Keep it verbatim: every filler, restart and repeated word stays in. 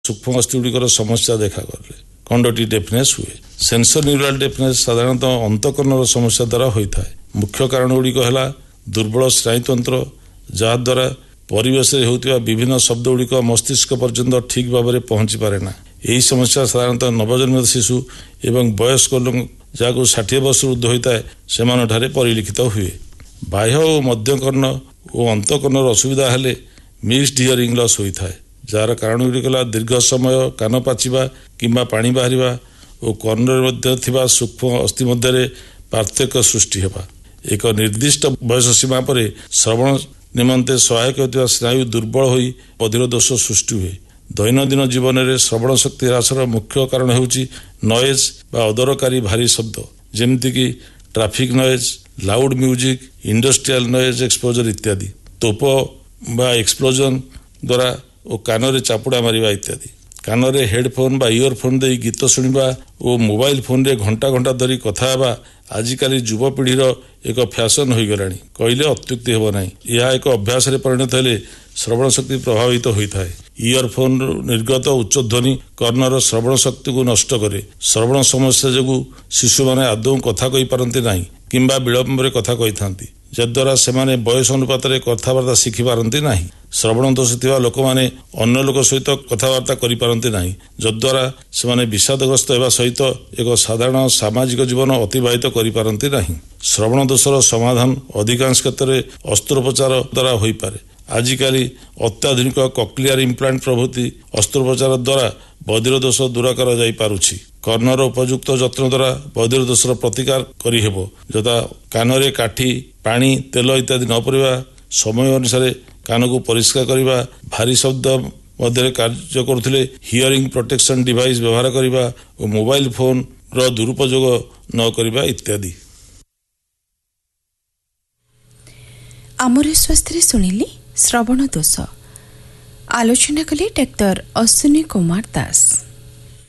सूक्ष्म अस्थिगुड़िकर समस्या देखा गले कंडक्टिव डेफनेस हुए। सेंसर न्यूरल डेफनेस साधारणतः अंतकरण समस्या द्वारा होता है। मुख्य कारण गुड़िक है दुर्बल स्नायुतंत्र जहाद्वारा परिवेश होता विभिन्न शब्द गुड़िक मस्तिष्क पर्यंत ठीक भाव में पहुंची पारे ना। यही समस्या साधारणतः नवजन्मित शिशु एवं वयस्क लोक जहाँ षाठी वर्ष ऊर्ध होता है से परिलक्षित हुए। बाह्य और मध्यकर्ण और अंतकर्ण असुविधा हेले मिक्सड हियरिंग लॉस होता है जार कारण गुड़िक दीर्घ समय कान पाचिबा किंबा पानी बाहरिबा और कर्णर मध्य थिबा सूक्ष्म अस्थि मध्य पार्थक्य सृष्टि हेबा। एक निर्दिष्ट बयस सीमा पर श्रवण निमंते सहायक होता स्नायु दुर्बल होई बधिर दोष सृष्टि हुए। दैनंदिन जीवन में श्रवण शक्ति ह्रासर मुख्य कारण होउची नॉइज बा अदरकारी भारी शब्द जेमती कि traffic noise, loud music, industrial noise exposure इत्यादि। तोप बा एक्सप्लोजन द्वारा और कान रे चापुड़ा मारिबा इत्यादि। कान रे हेडफोन बा इयरफोन दे गीत शुणिबा और मोबाइल फोन रे घंटा घंटा धरी कथा हेबा आजिकाली युवपीढ़ीर एक फैशन हो गलानी कहले अत्युक्ति हेब नाही। यह एक अभ्यास रे परिणत हेले श्रवण शक्ति प्रभावित होता है। इयरफोन निर्गत उच्च ध्वनि कर्णर श्रवण शक्ति को नष्ट करे। श्रवण समस्या जो शिशु माने आदौ कथा कही पारती नाही किंबा विलंब कथा कही थांती जद्वारा सेमाने बयस अनुपात कथबार्ता शिखि पारती नाही। श्रवण दोष थिबा लोक माने अन्य लोक सहित कथबार्ता करि पारती नाही जद्वारा सेमाने विषादग्रस्त हेबा सहित एक साधारण सामाजिक जीवन अतिबाहित करि पारती नाही। श्रवण दोषर समाधान अधिकांश क्षेत्र में अस्त्रोपचार द्वारा होई पारे। आजिकाली अत्याधुनिक कॉक्लियर इम्प्लांट प्रभृति अस्त्रोपचार द्वारा बधिर दोष दूर करा जाई पारुछि। कर्णर उपयुक्त जत्न द्वारा बधिर दोषर प्रतिकार करि हेबो जथा कान रे काठी, पानी, तेल इत्यादि न पड़िबा, समय अनुसार कान को परिष्कार करिबा, भारी शब्द मध्य कार्य करुथिले हियरिंग प्रोटेक्शन डिवाइस व्यवहार करिबा और मोबाइल फोन रो दुरुपयोग न करिबा इत्यादि। आमर स्वास्थ्य सुनिली श्रवण दोष आलोचना कले डाक्टर अश्विनी कुमार दास।